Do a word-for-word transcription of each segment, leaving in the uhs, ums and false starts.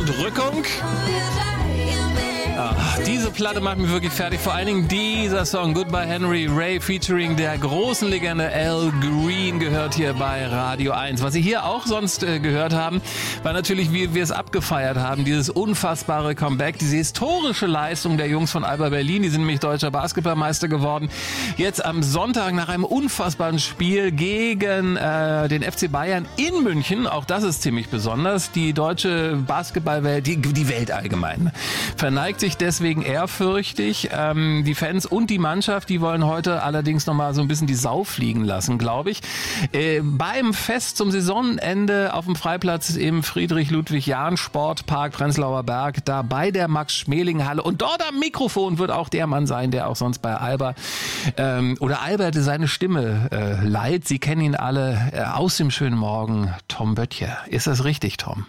Drückung. Ach, diese Platte macht mich wirklich fertig. Vor allen Dingen dieser Song Goodbye Henry Ray featuring der großen Legende Al Green gehört hier bei Radio eins. Was Sie hier auch sonst äh, gehört haben, war natürlich, wie wir es abgefeiert haben, dieses unfassbare Comeback, diese historische Leistung der Jungs von Alba Berlin. Die sind nämlich deutscher Basketballmeister geworden. Jetzt am Sonntag nach einem unfassbaren Spiel gegen äh, den F C Bayern in München. Auch das ist ziemlich besonders. Die deutsche Basketballwelt, die, die Welt allgemein, verneigt sich deswegen ehrfürchtig. Ähm, die Fans und die Mannschaft, die wollen heute allerdings nochmal so ein bisschen die Sau fliegen lassen, glaube ich. Äh, beim Fest zum Saisonende auf dem Freiplatz im Friedrich-Ludwig-Jahn-Sportpark Prenzlauer Berg, da bei der Max-Schmeling-Halle. Und dort am Mikrofon wird auch der Mann sein, der auch sonst bei Alba ähm, oder Albert seine Stimme äh, leiht. Sie kennen ihn alle äh, aus dem schönen Morgen. Tom Böttcher. Ist das richtig, Tom?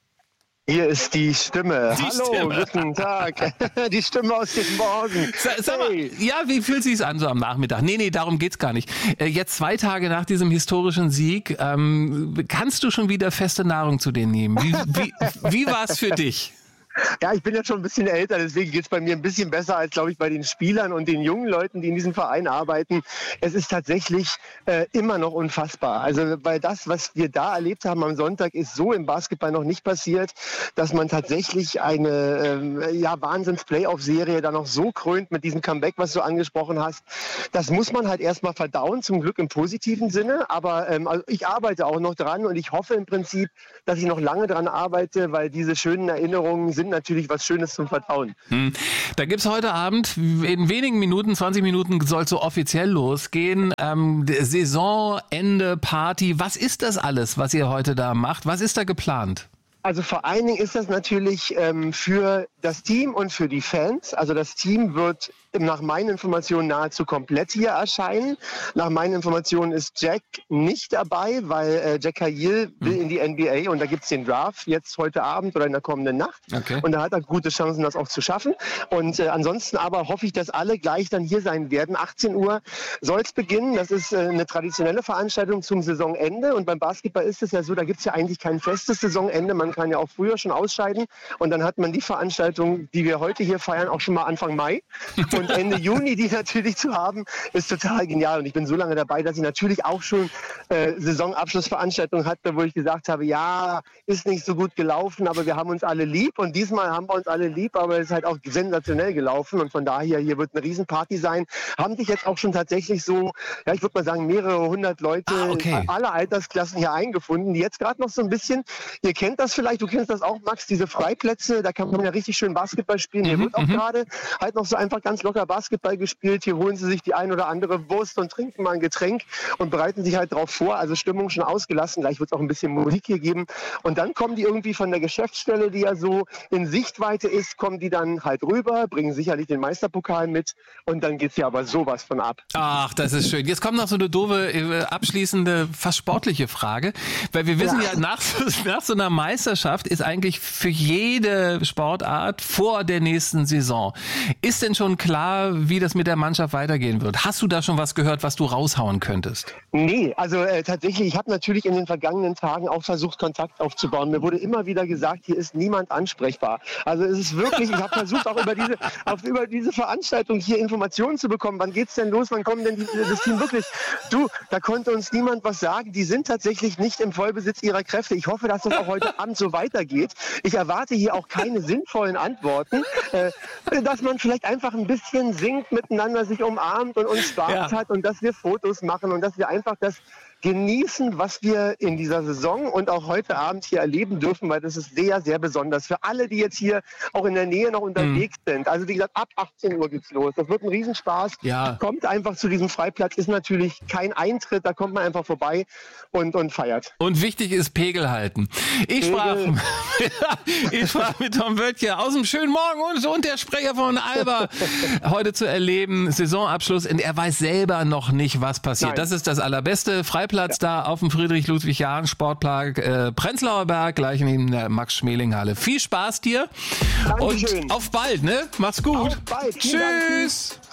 Hier ist die Stimme. Die Hallo, Stimme. Guten Tag. Die Stimme aus dem Morgen. Sag, sag mal, Hey. ja, wie fühlt sich's an so am Nachmittag? Nee, nee, darum geht's gar nicht. Äh, jetzt zwei Tage nach diesem historischen Sieg, ähm, kannst du schon wieder feste Nahrung zu dir nehmen? Wie, wie, wie war's für dich? Ja, ich bin jetzt schon ein bisschen älter, deswegen geht's bei mir ein bisschen besser als, glaube ich, bei den Spielern und den jungen Leuten, die in diesem Verein arbeiten. Es ist tatsächlich äh, immer noch unfassbar. Also, weil das, was wir da erlebt haben am Sonntag, ist so im Basketball noch nicht passiert, dass man tatsächlich eine ähm, ja, Wahnsinns-Playoff-Serie da noch so krönt mit diesem Comeback, was du angesprochen hast. Das muss man halt erstmal verdauen, zum Glück im positiven Sinne. Aber ähm, also ich arbeite auch noch dran und ich hoffe im Prinzip, dass ich noch lange dran arbeite, weil diese schönen Erinnerungen sind natürlich was Schönes zum Vertrauen. Hm. Da gibt's heute Abend, in wenigen Minuten, zwanzig Minuten soll es so offiziell losgehen. Ähm, Saisonende, Party. Was ist das alles, was ihr heute da macht? Was ist da geplant? Also vor allen Dingen ist das natürlich ähm, für das Team und für die Fans. Also das Team wird nach meinen Informationen nahezu komplett hier erscheinen. Nach meinen Informationen ist Jack nicht dabei, weil äh, Jack Hahil will in die N B A und da gibt's den Draft jetzt heute Abend oder in der kommenden Nacht. Okay. Und da hat er gute Chancen, das auch zu schaffen. Und äh, ansonsten aber hoffe ich, dass alle gleich dann hier sein werden. achtzehn Uhr soll es beginnen. Das ist äh, eine traditionelle Veranstaltung zum Saisonende. Und beim Basketball ist es ja so, da gibt's ja eigentlich kein festes Saisonende. Man kann ja auch früher schon ausscheiden. Und dann hat man die Veranstaltung, die wir heute hier feiern, auch schon mal Anfang Mai. Und Ende Juni, die natürlich zu haben, ist total genial. Und ich bin so lange dabei, dass ich natürlich auch schon äh, Saisonabschlussveranstaltungen hatte, wo ich gesagt habe, ja, ist nicht so gut gelaufen, aber wir haben uns alle lieb. Und diesmal haben wir uns alle lieb, aber es ist halt auch sensationell gelaufen. Und von daher, hier wird eine Riesenparty sein. Haben sich jetzt auch schon tatsächlich so, ja, ich würde mal sagen, mehrere hundert Leute, Ah, okay. aller Altersklassen hier eingefunden, die jetzt gerade noch so ein bisschen, ihr kennt das vielleicht, du kennst das auch, Max, diese Freiplätze, da kann man ja richtig schön Basketball spielen. Hier Mhm, wird auch mhm. gerade halt noch so einfach ganz locker Basketball gespielt. Hier holen sie sich die ein oder andere Wurst und trinken mal ein Getränk und bereiten sich halt drauf vor. Also Stimmung schon ausgelassen. Gleich wird es auch ein bisschen Musik hier geben. Und dann kommen die irgendwie von der Geschäftsstelle, die ja so in Sichtweite ist, kommen die dann halt rüber, bringen sicherlich den Meisterpokal mit und dann geht's hier aber sowas von ab. Ach, das ist schön. Jetzt kommt noch so eine doofe, äh, abschließende, fast sportliche Frage. Weil wir wissen ja, Ja. nach, nach so einer Meisterschaft ist eigentlich für jede Sportart vor der nächsten Saison. Ist denn schon klar, wie das mit der Mannschaft weitergehen wird? Hast du da schon was gehört, was du raushauen könntest? Nee, also äh, tatsächlich, ich habe natürlich in den vergangenen Tagen auch versucht, Kontakt aufzubauen. Mir wurde immer wieder gesagt, hier ist niemand ansprechbar. Also es ist wirklich, ich habe versucht, auch über diese, auf, über diese Veranstaltung hier Informationen zu bekommen. Wann geht's denn los? Wann kommen denn die, das Team wirklich? Du, da konnte uns niemand was sagen. Die sind tatsächlich nicht im Vollbesitz ihrer Kräfte. Ich hoffe, dass das auch heute Abend so weitergeht. Ich erwarte hier auch keine sinnvollen Antworten. Äh, dass man vielleicht einfach ein bisschen singt, miteinander sich umarmt und uns Spaß Ja. hat und dass wir Fotos machen und dass wir einfach das genießen, was wir in dieser Saison und auch heute Abend hier erleben dürfen, weil das ist sehr, sehr besonders. Für alle, die jetzt hier auch in der Nähe noch unterwegs mhm. sind. Also wie gesagt, ab achtzehn Uhr geht's los. Das wird ein Riesenspaß. Ja. Kommt einfach zu diesem Freiplatz. Ist natürlich kein Eintritt, da kommt man einfach vorbei und, und feiert. Und wichtig ist Pegel halten. Ich sprach, ich sprach mit Tom Böttcher aus dem schönen Morgen und, und der Sprecher von Alba heute zu erleben. Saisonabschluss. Und er weiß selber noch nicht, was passiert. Nein. Das ist das Allerbeste. Freiplatz ja. da auf dem Friedrich-Ludwig-Jahn-Sportpark äh, Prenzlauer Berg, gleich neben der Max-Schmeling-Halle. Viel Spaß dir. Dankeschön. Und auf bald, ne? Mach's gut. Auf bald. Tschüss.